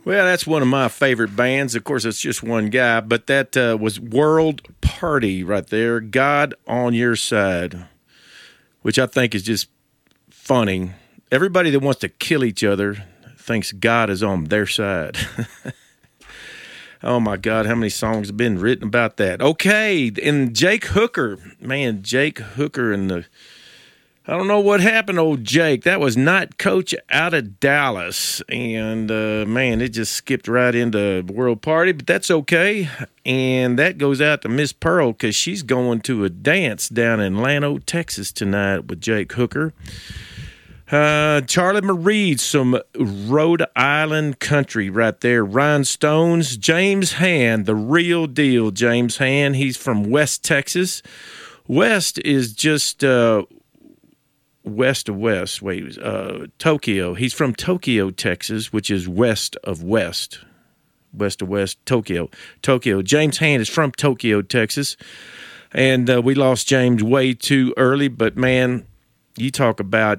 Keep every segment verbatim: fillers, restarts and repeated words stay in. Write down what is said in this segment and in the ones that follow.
Well, that's one of my favorite bands. Of course, it's just one guy, but that uh, was World Party right there. God on Your Side, which I think is just funny. Everybody that wants to kill each other thinks God is on their side. Oh, my God, how many songs have been written about that? Okay, and Jake Hooker. Man, Jake Hooker and the... I don't know what happened, old Jake. That was not Coach out of Dallas. And, uh, man, it just skipped right into World Party, but that's okay. And that goes out to Miss Pearl because she's going to a dance down in Llano, Texas tonight with Jake Hooker. Uh, Charlie Marie, some Rhode Island country right there. Rhinestones. James Hand, the real deal James Hand. He's from West Texas. West is just... Uh, West of West, wait, uh, Tokyo. He's from Tokyo, Texas, which is west of West. West of West, Tokyo. Tokyo. James Hand is from Tokyo, Texas. And uh, we lost James way too early, but man, you talk about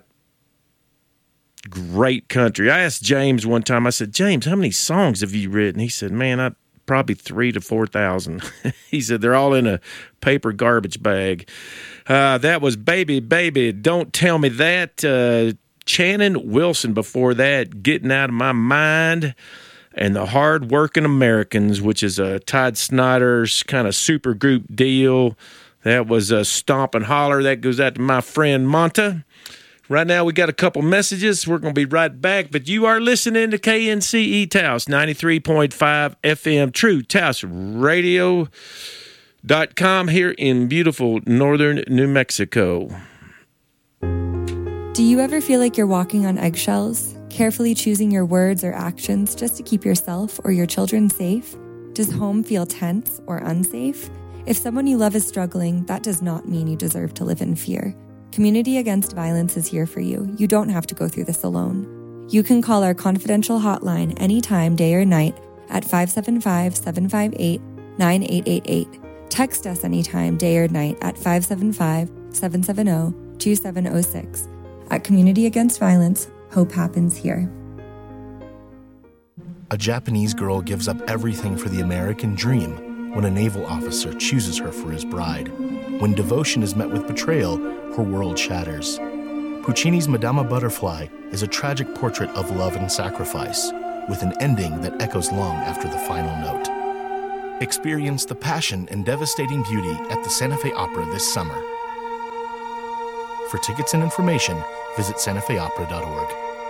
great country. I asked James one time, I said, James, how many songs have you written? He said, man, I probably three to four thousand. He said, they're all in a paper garbage bag. Uh, that was Baby, Baby, Don't Tell Me That. Uh, Channing Wilson before that, Getting Out of My Mind. And The Hard-Working Americans, which is a Todd Snyder's kind of super group deal. That was a Stomp and Holler. That goes out to my friend Monta. Right now we got a couple messages. We're going to be right back. But you are listening to K N C E Taos, ninety-three point five F M, True Taos Radio. Dot com here in beautiful northern New Mexico. Do you ever feel like you're walking on eggshells, carefully choosing your words or actions just to keep yourself or your children safe? Does home feel tense or unsafe? If someone you love is struggling, that does not mean you deserve to live in fear. Community Against Violence is here for you. You don't have to go through this alone. You can call our confidential hotline anytime, day or night, at five seven five, seven five eight, nine eight eight eight. Text us anytime, day or night, at five seven five, seven seven zero, two seven zero six. At Community Against Violence, hope happens here. A Japanese girl gives up everything for the American dream when a naval officer chooses her for his bride. When devotion is met with betrayal, her world shatters. Puccini's Madama Butterfly is a tragic portrait of love and sacrifice, with an ending that echoes long after the final note. Experience the passion and devastating beauty at the Santa Fe Opera this summer. For tickets and information, visit santa fe opera dot org.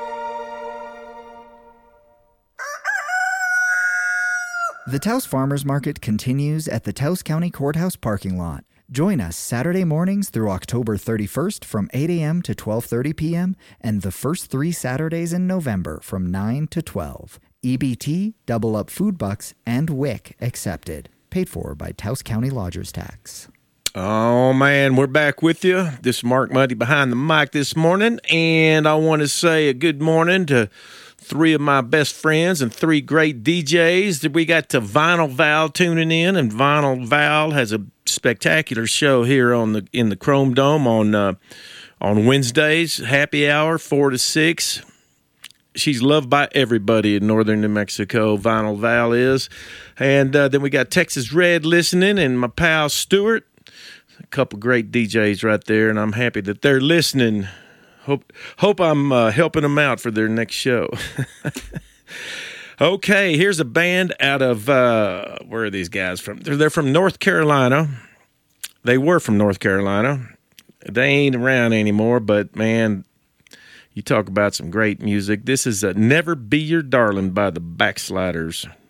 The Taos Farmers Market continues at the Taos County Courthouse parking lot. Join us Saturday mornings through October thirty-first from eight a.m. to twelve thirty p.m. and the first three Saturdays in November from nine to twelve. E B T, Double Up Food Bucks, and W I C accepted. Paid for by Taos County Lodgers Tax. Oh, man, we're back with you. This is Mark Muddy behind the mic this morning, and I want to say a good morning to three of my best friends and three great D Js. We got to Vinyl Val tuning in, and Vinyl Val has a spectacular show here on the in the Chrome Dome on uh, on Wednesdays, happy hour, four to six. She's loved by everybody in northern New Mexico, Vinyl Val is. And uh, then we got Texas Red listening, and my pal Stewart. A couple great D Js right there, and I'm happy that they're listening. Hope hope I'm uh, helping them out for their next show. Okay, here's a band out of, uh, where are these guys from? They're, they're from North Carolina. They were from North Carolina. They ain't around anymore, but, man, you talk about some great music. This is uh, Never Be Your Darling by the Backsliders.